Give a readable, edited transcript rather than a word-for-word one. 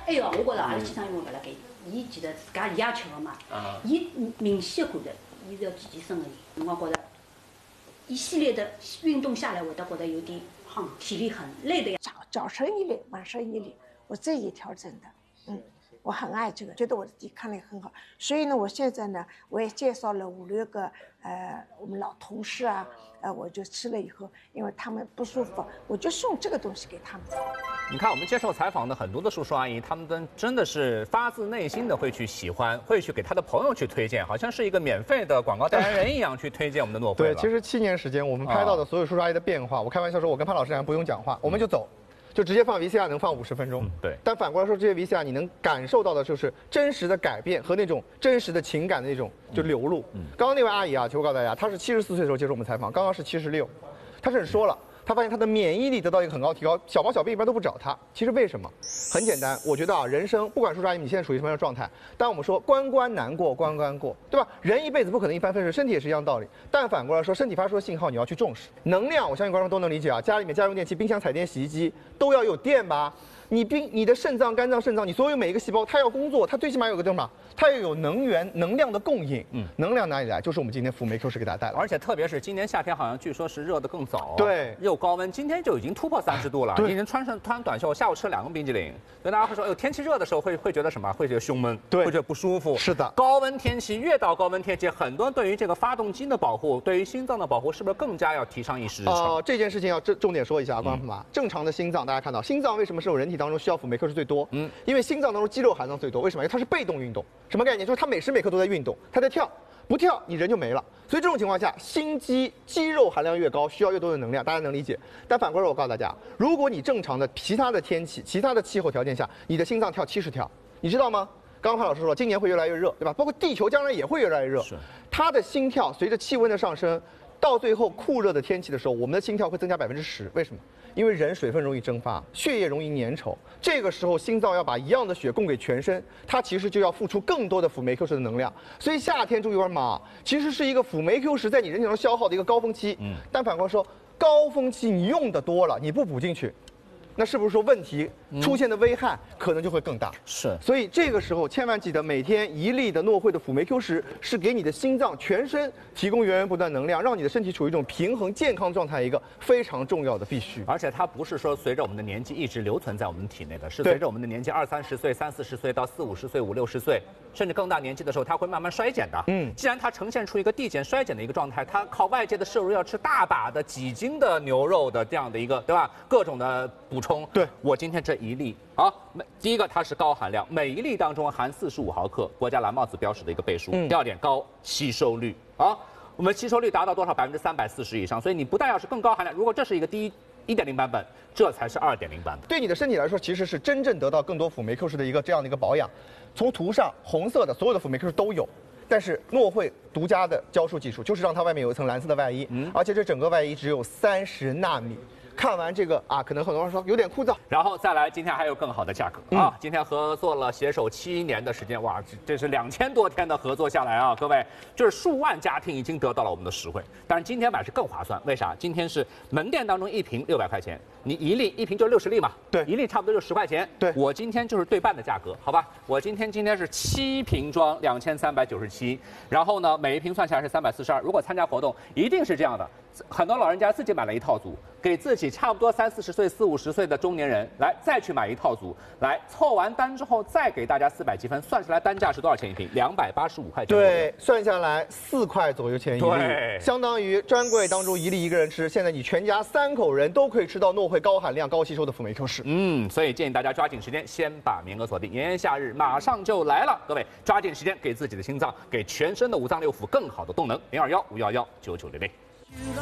还有，我觉着阿拉签上因为勿辣盖，伊其实自家伊也吃个嘛，伊明显的感觉，伊是要健健身个人。我觉着，一系列的运动下来，会得觉得有点体力很累的呀。 早晨一练，晚上一练，我这一调整的，我很爱这个，觉得我的抵抗力很好。所以呢，我现在呢，我也介绍了5、6个我们老同事啊，我就吃了以后，因为他们不舒服，我就送这个东西给他们。 你看，我们接受采访的很多的叔叔阿姨，他们真的是发自内心的会去喜欢，会去给他的朋友去推荐，好像是一个免费的广告代言人一样去推荐我们的诺惠。 对，其实7年时间，我们拍到的所有叔叔阿姨的变化，我开玩笑说，我跟潘老师俩不用讲话，我们就走。就直接放 VCR 能放50分钟， 对。 但反过来说，这些 VCR 你能感受到的就是真实的改变和那种真实的情感的那种就流露。刚刚那位阿姨啊，其实我告诉大家，她是74岁的时候接受我们采访，刚刚是76，她甚至说了，她发现她的免疫力得到一个很高提高，小毛小病一般都不找她。其实为什么？很简单，我觉得啊，人生不管叔叔阿姨你现在处于什么样的状态，当我们说关关难过关关过，对吧？人一辈子不可能一帆风顺，身体也是一样道理。但反过来说，身体发出的信号你要去重视。能量，我相信观众都能理解啊，家里面家用电器、冰箱、彩电、洗衣机都要有电吧？你的肾脏、肝脏、肾脏，你所有每一个细胞，它要工作，它最起码有个叫什么？它要有能量的供应。能量哪里来？就是我们今天福梅 Q 十给大家带来。 而且特别是今年夏天，好像据说是热得更早。 对， 又高温，今天就已经突破30度了。你人穿短袖，下午吃了2个冰激凌。所以大家会说，天气热的时候会觉得什么？会觉得胸闷， 对， 会觉得不舒服。 是的， 高温天气越到高温天气，很多对于这个发动机的保护，对于心脏的保护，是不是更加要提上议事日程？这件事情要重点说一下啊，观众朋友们，正常的心脏，大家看到心脏为什么是我人体当中需要辅酶 Q 十最多？因为心脏当中肌肉含量最多。为什么？因为它是被动运动。什么概念？就是它每时每刻都在运动，它在跳，不跳你人就没了。所以这种情况下，心肌肌肉含量越高，需要越多的能量，大家能理解。但反过来，我告诉大家，如果你正常的其他的天气、其他的气候条件下，你的心脏跳70跳，你知道吗？刚刚潘老师说，今年会越来越热，对吧？包括地球将来也会越来越热。它的心跳随着气温的上升，到最后酷热的天气的时候，我们的心跳会增加10%。为什么？因为人水分容易蒸发，血液容易粘稠，这个时候心脏要把一样的血供给全身，它其实就要付出更多的辅酶 Q 十的能量。所以夏天注意玩嘛，其实是一个辅酶 Q 十在你人体中消耗的一个高峰期。但反过来说，高峰期你用的多了，你不补进去，那是不是说问题出现的危害可能就会更大？ 是， 所以这个时候千万记得，每天1粒的诺惠的辅酶 Q 十是给你的心脏全身提供源源不断能量，让你的身体处于一种平衡健康状态，一个非常重要的必须。 而且它不是说随着我们的年纪一直留存在我们体内的，是随着我们的年纪20、30岁、30、40岁到40、50岁、50、60岁，甚至更大年纪的时候，它会慢慢衰减的。既然它呈现出一个递减衰减的一个状态，它靠外界的摄入，要吃大把的几斤的牛肉的这样的一个，对吧？各种的补充。 对， 我今天这1粒啊，第一个它是高含量，每1粒当中含45毫克，国家蓝帽子标识的一个倍数。第二点，高吸收率啊，我们吸收率达到多少？340%以上。所以你不但要是更高含量，如果这是一个1.0版本，这才是2.0版本。 对你的身体来说，其实是真正得到更多辅酶 Q 十的这样的一个保养。从图上红色的所有的辅酶 Q 十都有。但是诺惠独家的浇束技术，就是让它外面有一层蓝色的外衣，而且这整个外衣只有30纳米。看完这个啊，可能很多人说有点枯燥， 然后再来，今天还有更好的价格啊！今天合作了携手7年的时间，哇，这是2000多天的合作下来啊，各位，就是数万家庭已经得到了我们的实惠。但是今天买是更划算，为啥？今天是门店当中1瓶600块钱，你1瓶就60粒嘛， 对 ，1粒差不多就10块钱。 对， 我今天就是对半的价格，好吧？我今天是7瓶装2397，然后呢，每1瓶算下来是342。如果参加活动，一定是这样的。很多老人家自己买了一套组，给自己差不多30、40岁、40、50岁的中年人来再去买一套组，来凑完单之后再给大家400积分，算下来单价是多少钱1瓶？285块钱。 对，算下来4块左右钱1粒，相当于专柜当中1粒1个人吃。现在你全家3口人都可以吃到诺惠高含量、高吸收的辅酶 Q 十。 所以建议大家抓紧时间，先把名额锁定。炎炎夏日马上就来了，各位抓紧时间，给自己的心脏、给全身的5脏6腑更好的动能。021-511-9900。